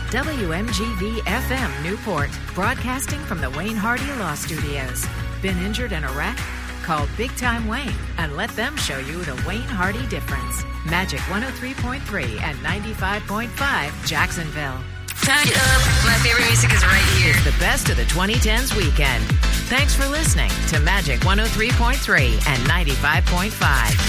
WMGV FM Newport, broadcasting from the Wayne Hardy Law Studios. Been injured in a wreck? Call Big Time Wayne and let them show you the Wayne Hardy difference. Magic 103.3 and 95.5 Jacksonville. Turn it up. My favorite music is right here. It's the best of the 2010s weekend. Thanks for listening to Magic 103.3 and 95.5.